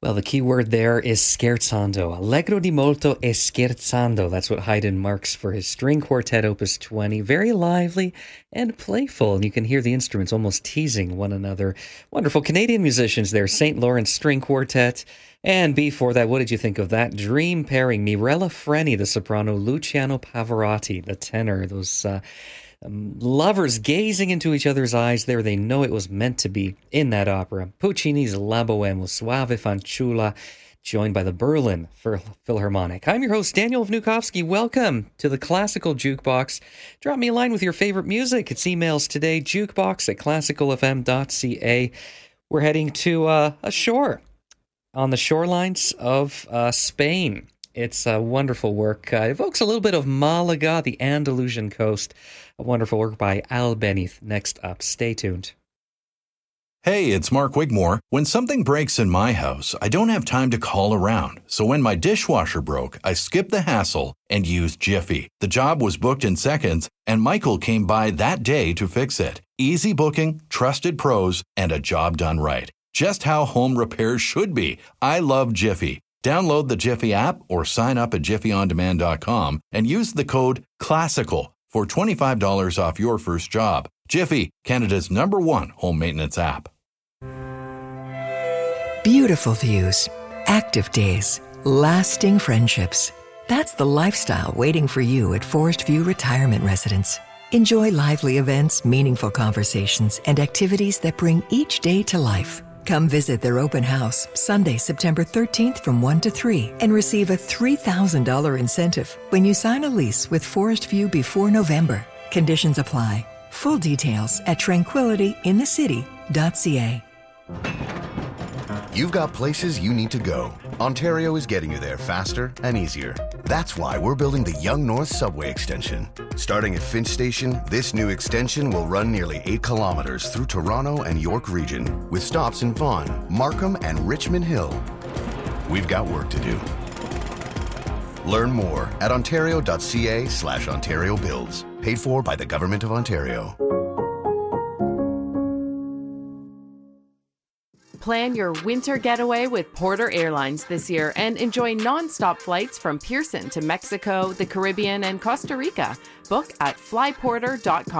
Well, the key word there is scherzando. Allegro di molto e scherzando. That's what Haydn marks for his string quartet opus 20. Very lively and playful. And you can hear the instruments almost teasing one another. Wonderful Canadian musicians there. St. Lawrence String Quartet. And before that, what did you think of that dream pairing? Mirella Freni, the soprano, Luciano Pavarotti, the tenor. Those lovers gazing into each other's eyes there. They know it was meant to be in that opera. Puccini's La Bohème with Suave Fanciulla, joined by the Berlin Philharmonic. I'm your host, Daniel Vnukovsky. Welcome to the Classical Jukebox. Drop me a line with your favorite music. It's emails today, jukebox@classicalfm.ca. We're heading to a shore on the shorelines of Spain. It's a wonderful work. Evokes a little bit of Malaga, the Andalusian coast. A wonderful work by Al Benith. Next up, stay tuned. Hey, it's Mark Wigmore. When something breaks in my house, I don't have time to call around. So when my dishwasher broke, I skipped the hassle and used Jiffy. The job was booked in seconds, and Michael came by that day to fix it. Easy booking, trusted pros, and a job done right. Just how home repairs should be. I love Jiffy. Download the Jiffy app or sign up at jiffyondemand.com and use the code CLASSICAL for $25 off your first job. Jiffy, Canada's #1 home maintenance app. Beautiful views, active days, lasting friendships. That's the lifestyle waiting for you at Forest View Retirement Residence. Enjoy lively events, meaningful conversations, and activities that bring each day to life. Come visit their open house Sunday, September 13th from 1 to 3 and receive a $3,000 incentive when you sign a lease with Forest View before November. Conditions apply. Full details at tranquilityinthecity.ca. You've got places you need to go. Ontario is getting you there faster and easier. That's why we're building the Yonge North Subway Extension. Starting at Finch Station, this new extension will run nearly 8 kilometers through Toronto and York Region, with stops in Vaughan, Markham, and Richmond Hill. We've got work to do. Learn more at ontario.ca/Ontario Builds. Paid for by the Government of Ontario. Plan your winter getaway with Porter Airlines this year and enjoy non-stop flights from Pearson to Mexico, the Caribbean, and Costa Rica. Book at flyporter.com.